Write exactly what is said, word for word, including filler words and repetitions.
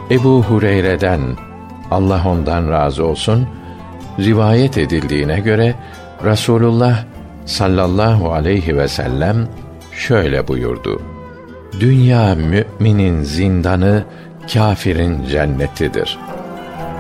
Ebu Hureyre'den, Allah ondan razı olsun, rivayet edildiğine göre Rasulullah sallallahu aleyhi ve sellem şöyle buyurdu: Dünya müminin zindanı, kâfirin cennetidir.